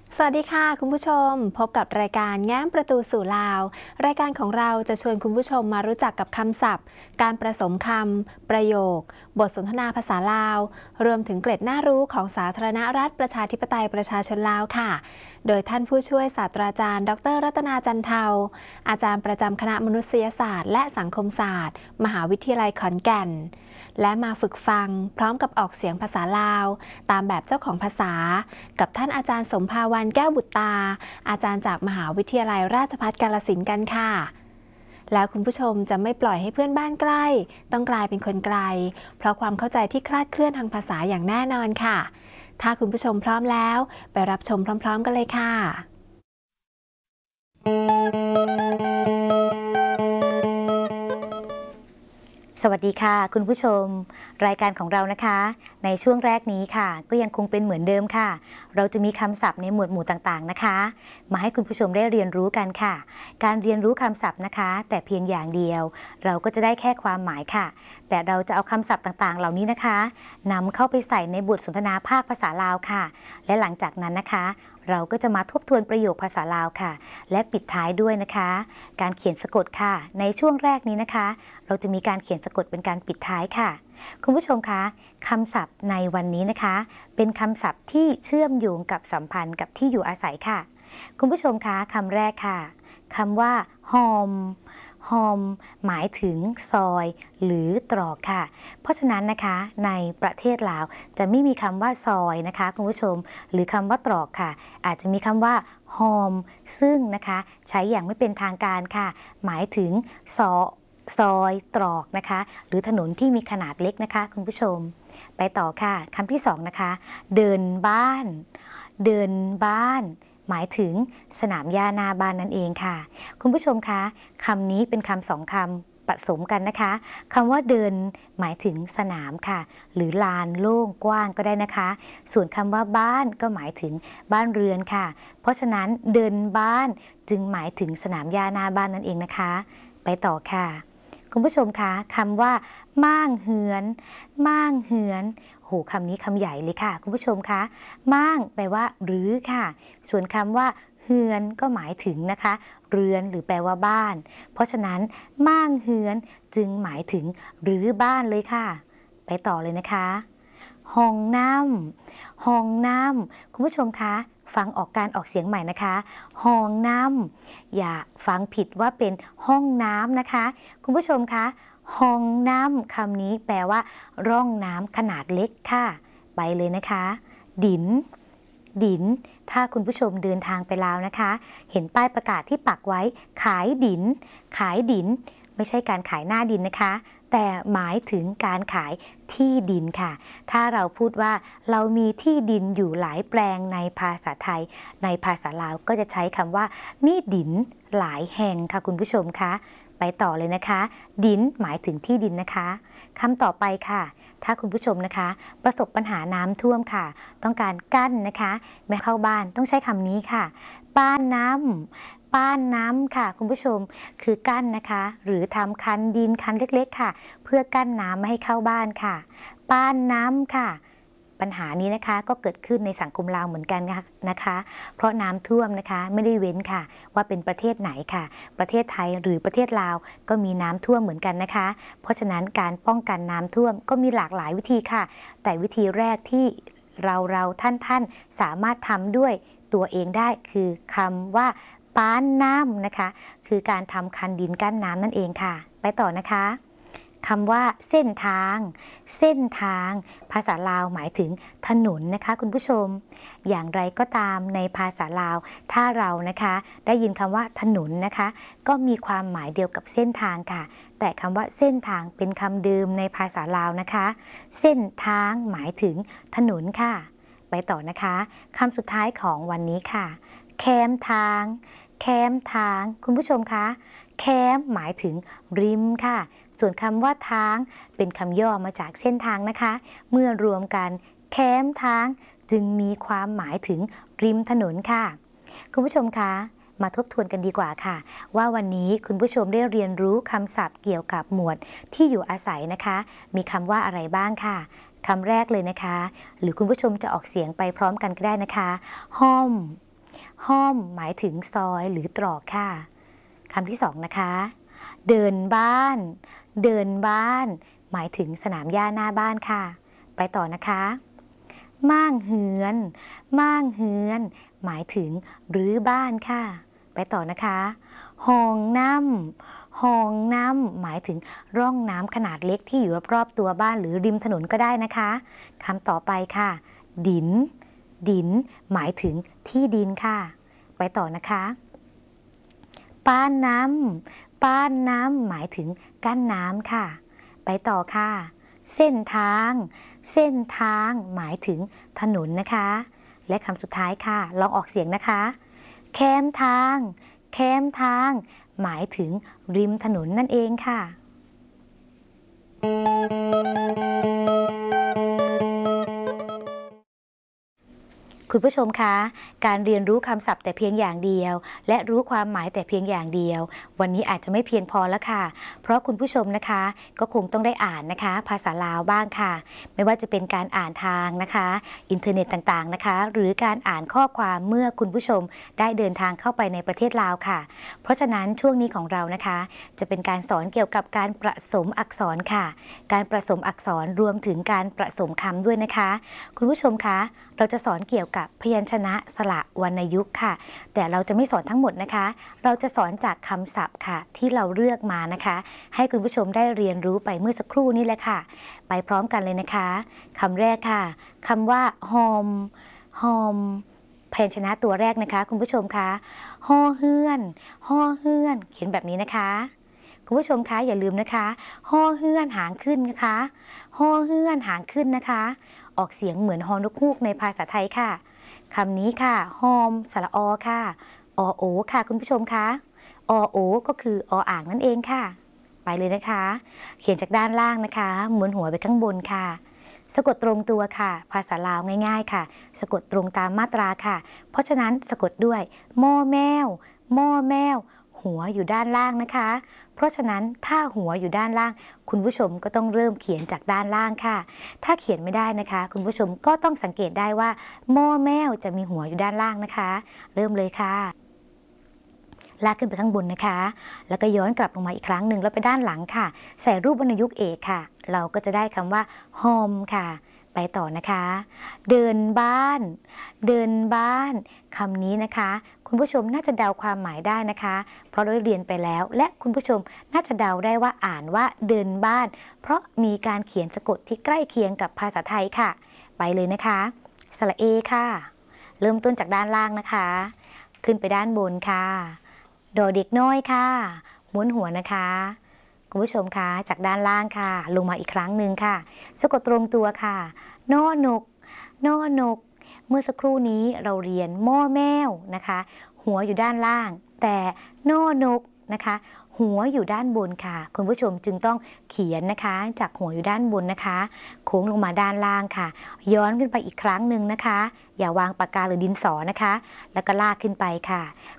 สวัสดีค่ะคุณผู้ชมพบกับรายการแง้มประตูสู่ลาวรายการของเราจะชวนคุณผู้ชมมารู้จักกับคำศัพท์การประสมคำประโยคบทสนทนาภาษาลาวรวมถึงเกร็ดน่ารู้ของสาธารณรัฐประชาธิปไตยประชาชนลาวค่ะโดยท่านผู้ช่วยศาสตราจารย์ดร.รัตนาจันเทาอาจารย์ประจำคณะมนุษยศาสตร์และสังคมศาสตร์มหาวิทยาลัยขอนแก่นและมาฝึกฟังพร้อมกับออกเสียงภาษาลาวตามแบบเจ้าของภาษากับท่านอาจารย์สมภาวันแก้วบุตรตาอาจารย์จากมหาวิทยาลัยราชภัฏกาฬสินธุ์กันค่ะแล้วคุณผู้ชมจะไม่ปล่อยให้เพื่อนบ้านใกล้ต้องกลายเป็นคนไกลเพราะความเข้าใจที่คลาดเคลื่อนทางภาษาอย่างแน่นอนค่ะถ้าคุณผู้ชมพร้อมแล้วไปรับชมพร้อมๆกันเลยค่ะสวัสดีค่ะคุณผู้ชมรายการของเรานะคะในช่วงแรกนี้ค่ะก็ยังคงเป็นเหมือนเดิมค่ะเราจะมีคำศัพท์ในหมวดหมู่ต่างๆนะคะมาให้คุณผู้ชมได้เรียนรู้กันค่ะการเรียนรู้คำศัพท์นะคะแต่เพียงอย่างเดียวเราก็จะได้แค่ความหมายค่ะแต่เราจะเอาคำศัพท์ต่างๆเหล่านี้นะคะนำเข้าไปใส่ในบทสนทนาภาคภาษาลาวค่ะและหลังจากนั้นนะคะเราก็จะมาทบทวนประโยคภาษาลาวค่ะและปิดท้ายด้วยนะคะการเขียนสะกดค่ะในช่วงแรกนี้นะคะเราจะมีการเขียนสะกดเป็นการปิดท้ายค่ะคุณผู้ชมคะคำศัพท์ในวันนี้นะคะเป็นคำศัพท์ที่เชื่อมโยงกับสัมพันธ์กับที่อยู่อาศัยค่ะคุณผู้ชมคะคำแรกค่ะคำว่าหอมหมายถึงซอยหรือตรอกค่ะเพราะฉะนั้นนะคะในประเทศลาวจะไม่มีคำว่าซอยนะคะคุณผู้ชมหรือคำว่าตรอกค่ะอาจจะมีคำว่าหอมซึ่งนะคะใช้อย่างไม่เป็นทางการค่ะหมายถึงซอยตรอกนะคะหรือถนนที่มีขนาดเล็กนะคะคุณผู้ชมไปต่อค่ะคำที่สองนะคะเดินบ้านหมายถึงสนามหญ้าหน้าบ้านนั่นเองค่ะคุณผู้ชมคะคำนี้เป็นคำสองคำผสมกันนะคะคำว่าเดินหมายถึงสนามค่ะหรือลานโล่งกว้างก็ได้นะคะส่วนคำว่าบ้านก็หมายถึงบ้านเรือนค่ะเพราะฉะนั้นเดินบ้านจึงหมายถึงสนามหญ้าหน้าบ้านนั่นเองนะคะไปต่อค่ะคุณผู้ชมคะคำว่าม่างเหือนโหคำนี้คำใหญ่เลยค่ะคุณผู้ชมคะม่างแปลว่าหรือค่ะส่วนคำว่าเฮือนก็หมายถึงนะคะเรือนหรือแปลว่าบ้านเพราะฉะนั้นม่างเฮือนจึงหมายถึงหรือบ้านเลยค่ะไปต่อเลยนะคะห้องน้ำคุณผู้ชมคะฟังออกการออกเสียงใหม่นะคะห้องน้ำอย่าฟังผิดว่าเป็นห้องน้ำนะคะคุณผู้ชมคะห้องน้ำคำนี้แปลว่าร่องน้ำขนาดเล็กค่ะไปเลยนะคะดินถ้าคุณผู้ชมเดินทางไปลาวนะคะเห็นป้ายประกาศที่ปักไว้ขายดินไม่ใช่การขายหน้าดินนะคะแต่หมายถึงการขายที่ดินค่ะถ้าเราพูดว่าเรามีที่ดินอยู่หลายแปลงในภาษาไทยในภาษาลาวก็จะใช้คำว่ามีดินหลายแห่งค่ะคุณผู้ชมคะไปต่อเลยนะคะดินหมายถึงที่ดินนะคะคำต่อไปค่ะถ้าคุณผู้ชมนะคะประสบปัญหาน้ำท่วมค่ะต้องการกั้นนะคะไม่เข้าบ้านต้องใช้คำนี้ค่ะป้านน้ำค่ะคุณผู้ชมคือกั้นนะคะหรือทำคันดินคันเล็กๆค่ะเพื่อกั้นน้ำไม่ให้เข้าบ้านค่ะป้านน้ำค่ะปัญหานี้นะคะก็เกิดขึ้นในสังคมลาวเหมือนกันนะคะเพราะน้ำท่วมนะคะไม่ได้เว้นค่ะว่าเป็นประเทศไหนค่ะประเทศไทยหรือประเทศลาวก็มีน้ำท่วมเหมือนกันนะคะเพราะฉะนั้นการป้องกันน้ำท่วมก็มีหลากหลายวิธีค่ะแต่วิธีแรกที่เราท่านสามารถทำด้วยตัวเองได้คือคำว่าป้านน้ำนะคะคือการทำคันดินกั้นน้ำนั่นเองค่ะไปต่อนะคะคำว่าเส้นทางภาษาลาวหมายถึงถนนนะคะคุณผู้ชมอย่างไรก็ตามในภาษาลาวถ้าเรานะคะได้ยินคำว่าถนนนะคะก็มีความหมายเดียวกับเส้นทางค่ะแต่คำว่าเส้นทางเป็นคำเดิมในภาษาลาวนะคะเส้นทางหมายถึงถนนค่ะไปต่อนะคะคำสุดท้ายของวันนี้ค่ะแคมทางคุณผู้ชมคะแคมหมายถึงริมค่ะส่วนคำว่าทางเป็นคำย่อมาจากเส้นทางนะคะเมื่อรวมกันแคมทางจึงมีความหมายถึงริมถนนค่ะคุณผู้ชมคะมาทบทวนกันดีกว่าค่ะว่าวันนี้คุณผู้ชมได้เรียนรู้คำศัพท์เกี่ยวกับหมวดที่อยู่อาศัยนะคะมีคำว่าอะไรบ้างค่ะคำแรกเลยนะคะหรือคุณผู้ชมจะออกเสียงไปพร้อมกันก็ได้นะคะห้อมห้อมหมายถึงซอยหรือตรอกค่ะคำที่สองนะคะเดินบ้านเดินบ้านหมายถึงสนามหญ้าหน้าบ้านค่ะไปต่อนะคะม่างเหือนม่างเหือนหมายถึงรื้อบ้านค่ะไปต่อนะคะห้องน้ำห้องน้ำหมายถึงร่องน้ำขนาดเล็กที่อยู่รอบๆตัวบ้านหรือริมถนนก็ได้นะคะคำต่อไปค่ะดินดินหมายถึงที่ดินค่ะไปต่อนะคะป้านน้ำป้านน้ำหมายถึงกั้นน้ำค่ะไปต่อค่ะเส้นทางเส้นทางหมายถึงถนนนะคะและคำสุดท้ายค่ะลองออกเสียงนะคะแคมทางแคมทางหมายถึงริมถนนนั่นเองค่ะคุณผู้ชมคะการเรียนรู้คำศัพท์แต่เพียงอย่างเดียวและรู้ความหมายแต่เพียงอย่างเดียววันนี้อาจจะไม่เพียงพอแล้วค่ะเพราะคุณผู้ชมนะคะก็คงต้องได้อ่านนะคะภาษาลาวบ้างค่ะไม่ว่าจะเป็นการอ่านทางนะคะอินเทอร์เน็ตต่างๆนะคะหรือการอ่านข้อความเมื่อคุณผู้ชมได้เดินทางเข้าไปในประเทศลาวค่ะเพราะฉะนั้นช่วงนี้ของเรานะคะจะเป็นการสอนเกี่ยวกับการประสมอักษรค่ะการประสมอักษรรวมถึงการประสมคำด้วยนะคะคุณผู้ชมคะเราจะสอนเกี่ยวกับพยัญชนะสระวรรณยุกต์ค่ะแต่เราจะไม่สอนทั้งหมดนะคะเราจะสอนจากคำศัพท์ค่ะที่เราเลือกมานะคะให้คุณผู้ชมได้เรียนรู้ไปเมื่อสักครู่นี้แหละค่ะไปพร้อมกันเลยนะคะคำแรกค่ะคำว่าหอมหอมพยัญชนะตัวแรกนะคะคุณผู้ชมคะฮอเฮือนฮอเฮือนเขียนแบบนี้นะคะคุณผู้ชมคะอย่าลืมนะคะฮอเฮือนหางขึ้นนะคะฮอเฮือนหางขึ้นนะคะออกเสียงเหมือนฮอนกฮูกในภาษาไทยค่ะคำนี้ค่ะหอมสระอค่ะอโอค่ะคุณผู้ชมคะอโอก็คืออ่างนั่นเองค่ะไปเลยนะคะเขียนจากด้านล่างนะคะหมุนหัวไปข้างบนค่ะสะกดตรงตัวค่ะภาษาลาวง่ายๆค่ะสะกดตรงตามมาตราค่ะเพราะฉะนั้นสะกดด้วยมอแมวมอแมวหัวอยู่ด้านล่างนะคะเพราะฉะนั้นถ้าหัวอยู่ด้านล่างคุณผู้ชมก็ต้องเริ่มเขียนจากด้านล่างค่ะถ้าเขียนไม่ได้นะคะคุณผู้ชมก็ต้องสังเกตได้ว่าหม้อแมวจะมีหัวอยู่ด้านล่างนะคะเริ่มเลยค่ะลากขึ้นไปข้างบนนะคะแล้วก็ย้อนกลับลงมาอีกครั้งหนึ่งแล้วไปด้านหลังค่ะใส่รูปวรรณยุกต์เอกค่ะเราก็จะได้คำว่าหอมค่ะไปต่อนะคะเดินบ้านเดินบ้านคำนี้นะคะคุณผู้ชมน่าจะเดาความหมายได้นะคะเพราะเราได้เรียนไปแล้วและคุณผู้ชมน่าจะเดาได้ว่าอ่านว่าเดินบ้านเพราะมีการเขียนสะกดที่ใกล้เคียงกับภาษาไทยค่ะไปเลยนะคะสระเอค่ะเริ่มต้นจากด้านล่างนะคะขึ้นไปด้านบนค่ะดอเด็กน้อยค่ะม้วนหัวนะคะคุณผู้ชมคะจากด้านล่างค่ะลงมาอีกครั้งหนึ่งค่ะสะกดตรงตัวค่ะนอนกนอนกเมื่อสักครู่นี้เราเรียนม่อแมวนะคะหัวอยู่ด้านล่างแต่นอนกนะคะหัวอยู่ด้านบนค่ะคุณผู้ชมจึงต้องเขียนนะคะจากหัวอยู่ด้านบนนะคะโค้งลงมาด้านล่างค่ะย้อนขึ้นไปอีกครั้งหนึ่งนะคะอย่าวางปากกาหรือดินสอนะคะแล้วก็ลากขึ้นไปค่ะ